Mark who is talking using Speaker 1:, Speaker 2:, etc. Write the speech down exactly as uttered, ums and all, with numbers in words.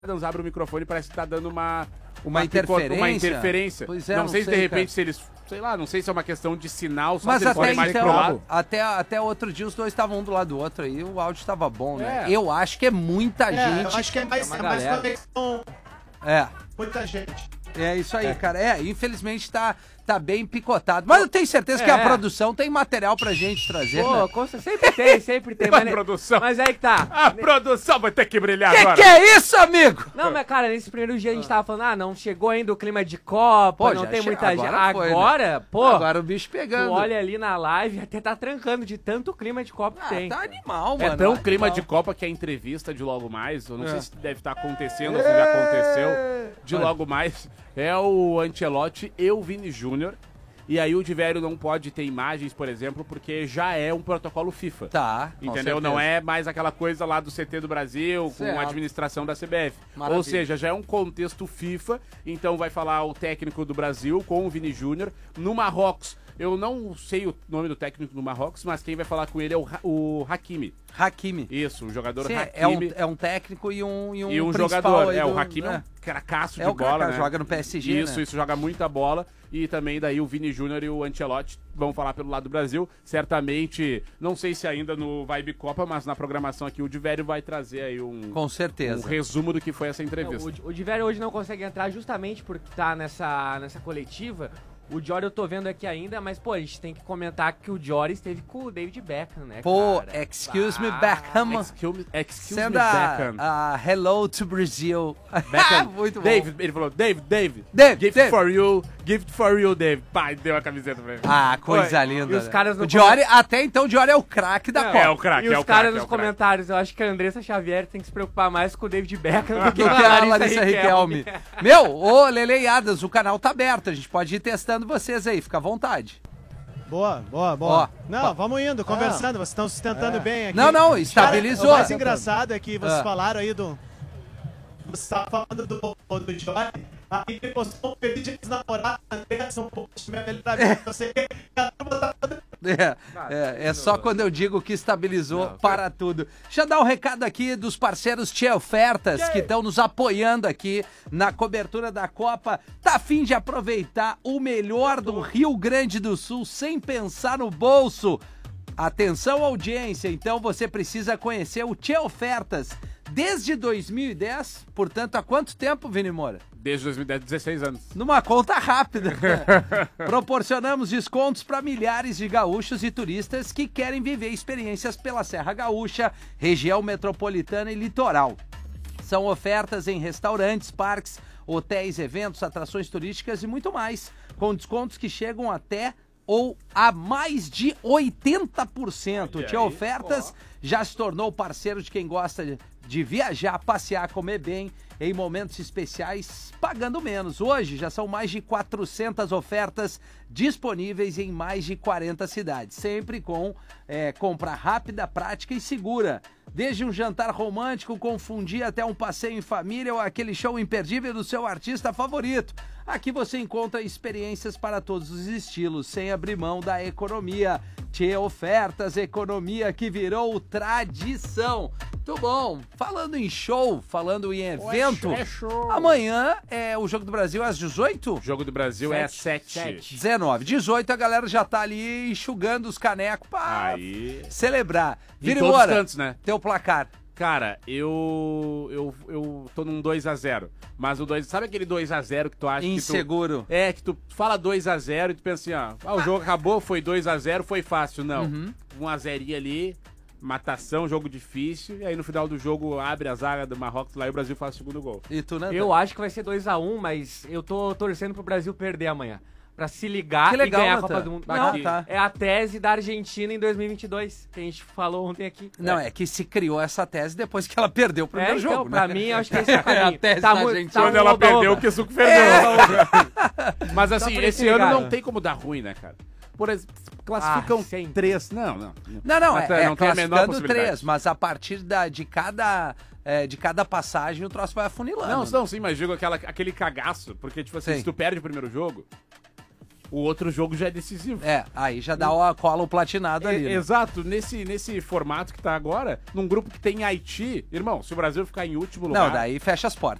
Speaker 1: Adams abre o microfone e parece que tá dando uma...
Speaker 2: Uma, uma interferência?
Speaker 1: Uma interferência.
Speaker 2: Pois é,
Speaker 1: não,
Speaker 2: não
Speaker 1: sei,
Speaker 2: sei
Speaker 1: se de repente
Speaker 2: cara.
Speaker 1: se eles... Sei lá, não sei se é uma questão de sinal, só
Speaker 2: Mas
Speaker 1: se eles
Speaker 2: até
Speaker 1: mais
Speaker 2: então,
Speaker 1: pro lado.
Speaker 2: Até, até outro dia os dois estavam um do lado do outro aí, o áudio estava bom, né?
Speaker 1: É.
Speaker 2: Eu acho que é muita
Speaker 3: É,
Speaker 2: gente.
Speaker 3: eu acho que é mais,
Speaker 4: É
Speaker 3: é
Speaker 4: uma
Speaker 3: mais
Speaker 4: galera.
Speaker 3: conexão.
Speaker 2: É,
Speaker 3: Muita gente.
Speaker 2: é isso aí, cara. É, infelizmente tá, tá bem picotado. Mas eu tenho certeza que a
Speaker 4: É.
Speaker 2: produção tem material pra gente trazer,
Speaker 4: Pô,
Speaker 2: né?
Speaker 4: consta- sempre tem, sempre tem.
Speaker 1: Mas
Speaker 4: Mas,
Speaker 1: produção.
Speaker 4: mas aí que tá.
Speaker 1: A produção vai ter que brilhar
Speaker 2: Que
Speaker 1: agora.
Speaker 2: que é isso, amigo?
Speaker 4: Não, mas cara, nesse primeiro dia a gente tava falando, ah, não chegou ainda o clima de Copa,
Speaker 2: Pô,
Speaker 4: não
Speaker 2: já
Speaker 4: tem
Speaker 2: che-
Speaker 4: muita gente.
Speaker 2: agora foi, né?
Speaker 4: Agora, pô,
Speaker 2: Agora o bicho
Speaker 4: tu
Speaker 2: pegando.
Speaker 4: olha ali na live, até tá trancando de tanto clima de Copa que
Speaker 2: Ah,
Speaker 4: tem.
Speaker 2: tá animal,
Speaker 1: É
Speaker 2: mano.
Speaker 1: tão
Speaker 2: tá
Speaker 1: clima
Speaker 2: animal.
Speaker 1: de Copa que a entrevista de logo mais, eu não
Speaker 2: É.
Speaker 1: sei se deve estar acontecendo ou se já aconteceu, de logo mais, é o Ancelotti e o Vini Júnior. E aí o Diverio não pode ter imagens, por exemplo, porque já é um protocolo FIFA.
Speaker 2: Tá, com
Speaker 1: Entendeu? Não
Speaker 2: certeza.
Speaker 1: é mais aquela coisa lá do C T do Brasil, com
Speaker 2: Certo.
Speaker 1: a administração da C B F.
Speaker 2: Maravilha.
Speaker 1: Ou seja, já é um contexto FIFA, então vai falar o técnico do Brasil com o Vini Júnior. No Marrocos, eu não sei o nome do técnico do Marrocos, mas quem vai falar com ele é o, Ha- o Hakimi.
Speaker 2: Hakimi.
Speaker 1: Isso, o jogador
Speaker 2: Sim,
Speaker 1: Hakimi.
Speaker 2: é, um, é um técnico e um, e um,
Speaker 1: E um
Speaker 2: principal
Speaker 1: jogador,
Speaker 2: aí
Speaker 1: é,
Speaker 2: do-
Speaker 1: o Hakimi é
Speaker 2: é.
Speaker 1: um cracaço
Speaker 2: É
Speaker 1: de
Speaker 2: o
Speaker 1: bola,
Speaker 2: cara,
Speaker 1: né?
Speaker 2: joga no P S G,
Speaker 1: Isso,
Speaker 2: né?
Speaker 1: isso, joga muita bola. E também daí o Vini Júnior e o Ancelotti vão falar pelo lado do Brasil. Certamente, não sei se ainda no Vibe Copa, mas na programação aqui o Diverio vai trazer aí um,
Speaker 2: Com
Speaker 1: um
Speaker 2: certeza.
Speaker 1: resumo do que foi essa
Speaker 4: Não,
Speaker 1: entrevista.
Speaker 4: o, o Diverio hoje não consegue entrar justamente porque tá nessa, nessa coletiva. O Diori eu tô vendo aqui ainda, mas, pô, a gente tem que comentar que o Diori esteve com o David Beckham, né,
Speaker 2: Pô,
Speaker 4: cara?
Speaker 2: excuse me,
Speaker 4: Ah,
Speaker 2: Beckham.
Speaker 1: Excuse me, excuse
Speaker 2: Send
Speaker 1: me, Beckham.
Speaker 2: a, a hello to Brazil.
Speaker 1: Beckham.
Speaker 2: Muito bom.
Speaker 1: David, ele falou, David, David,
Speaker 2: David,
Speaker 1: gift
Speaker 2: David.
Speaker 1: for you, gift for you, David. Pai, deu a camiseta pra ele.
Speaker 2: Ah, coisa
Speaker 4: Oi,
Speaker 2: linda.
Speaker 4: e os
Speaker 2: né?
Speaker 4: caras no
Speaker 2: o Diori, até então o Diori é o craque da
Speaker 4: Não,
Speaker 2: Copa.
Speaker 1: É o craque,
Speaker 4: E
Speaker 1: é
Speaker 4: os
Speaker 1: o
Speaker 4: caras
Speaker 1: craque,
Speaker 4: nos
Speaker 1: é o craque.
Speaker 4: comentários, eu acho que a Andressa Xavier tem que se preocupar mais com o David Beckham do que
Speaker 2: do
Speaker 4: com
Speaker 2: que a Larissa Riquelme. Meu, ô Lele e Adas, o canal tá aberto, a gente pode ir testando vocês aí, fica à vontade.
Speaker 3: Boa, boa, boa.
Speaker 2: Ó,
Speaker 3: não,
Speaker 2: ó.
Speaker 3: vamos indo, conversando, vocês estão sustentando bem aqui.
Speaker 2: Não, não,
Speaker 3: Cara,
Speaker 2: estabilizou.
Speaker 3: o mais engraçado é que vocês
Speaker 2: Ah.
Speaker 3: falaram aí do... Você tava falando do, do Johnny, aí ele postou um pedido de namorar, Andressa, um pouco de minha melhor amiga, não sei o que, ela botar
Speaker 2: É, é, é só quando eu digo que estabilizou para tudo. Deixa eu dar um recado aqui dos parceiros Tia Ofertas que estão nos apoiando aqui na cobertura da Copa. Tá a fim de aproveitar o melhor do Rio Grande do Sul sem pensar no bolso? Atenção, audiência, então você precisa conhecer o Tia Ofertas desde dois mil e dez, portanto, há quanto tempo, Vini Moura?
Speaker 1: Desde dois mil e dez, dezesseis anos.
Speaker 2: Numa conta rápida. Proporcionamos descontos para milhares de gaúchos e turistas que querem viver experiências pela Serra Gaúcha, região metropolitana e litoral. São ofertas em restaurantes, parques, hotéis, eventos, atrações turísticas e muito mais, com descontos que chegam até ou a mais de oitenta por cento.
Speaker 1: Olha
Speaker 2: Tia
Speaker 1: aí,
Speaker 2: Ofertas já se tornou parceiro de quem gosta de, de viajar, passear, comer bem em momentos especiais, pagando menos. Hoje já são mais de quatrocentas ofertas disponíveis em mais de quarenta cidades, sempre com é, compra rápida, prática e segura. Desde um jantar romântico, confundir até um passeio em família ou aquele show imperdível do seu artista favorito. Aqui você encontra experiências para todos os estilos, sem abrir mão da economia. Tia Ofertas, economia que virou tradição. Muito bom. Falando em show, falando em evento,
Speaker 1: é show.
Speaker 2: amanhã é o Jogo do Brasil às dezoito?
Speaker 1: O jogo do Brasil é às
Speaker 4: Sete.
Speaker 1: sete.
Speaker 2: dezenove. dezoito a galera já tá ali enxugando os canecos pra
Speaker 1: Aí.
Speaker 2: celebrar.
Speaker 1: Em
Speaker 2: Vira
Speaker 1: todos os
Speaker 2: embora.
Speaker 1: cantos, né?
Speaker 2: Teu placar.
Speaker 1: Cara, eu, eu eu tô num dois a zero. Mas o dois, sabe aquele dois a zero que tu acha
Speaker 2: Inseguro.
Speaker 1: que tu... É, que tu fala dois a zero e tu pensa assim, ó, ah, o jogo acabou, foi dois a zero, foi fácil. Não,
Speaker 2: Uhum.
Speaker 1: um a zero ali, matação, jogo difícil, e aí no final do jogo abre a zaga do Marrocos lá e o Brasil faz o segundo gol.
Speaker 2: E tu, né?
Speaker 4: Eu acho que vai ser dois a um, mas eu tô torcendo pro Brasil perder amanhã. Pra se ligar
Speaker 2: Que legal,
Speaker 4: e ganhar a
Speaker 2: Natan.
Speaker 4: Copa do Mundo.
Speaker 2: Vai
Speaker 4: Não,
Speaker 2: que tá.
Speaker 4: é a tese da Argentina em dois mil e vinte e dois, que a gente falou ontem aqui.
Speaker 2: Não, é que se criou essa tese depois que ela perdeu o primeiro
Speaker 4: É, então,
Speaker 2: jogo,
Speaker 4: pra
Speaker 2: né?
Speaker 4: mim, acho que esse é o caminho.
Speaker 2: A tese
Speaker 4: Tá
Speaker 2: da
Speaker 4: mu-
Speaker 2: Argentina.
Speaker 4: tá
Speaker 1: Quando
Speaker 4: um
Speaker 1: ela
Speaker 4: oba-oba.
Speaker 1: perdeu, o Kesuko perdeu. Mas assim,
Speaker 4: Só pra
Speaker 1: esse
Speaker 4: esse
Speaker 1: ano
Speaker 4: ligado.
Speaker 1: não tem como dar ruim, né, cara? Por exemplo, classificam
Speaker 4: Ah, sim.
Speaker 1: três. Não, não.
Speaker 2: Não, não,
Speaker 1: Mas,
Speaker 2: é, é
Speaker 1: não tem a menor
Speaker 2: classificando
Speaker 1: possibilidade.
Speaker 2: três, mas a partir da, de, cada, é, de cada passagem o troço vai afunilando.
Speaker 1: Não,
Speaker 2: né?
Speaker 1: não, sim, mas digo aquela, aquele cagaço, porque, tipo assim,
Speaker 2: Sim.
Speaker 1: se tu perde o primeiro jogo, o outro jogo já é decisivo.
Speaker 2: É, aí já dá a cola o platinado ali.
Speaker 1: É,
Speaker 2: né?
Speaker 1: Exato, nesse, nesse formato que tá agora, num grupo que tem Haiti, irmão, se o Brasil ficar em último lugar...
Speaker 2: Não, daí fecha as portas.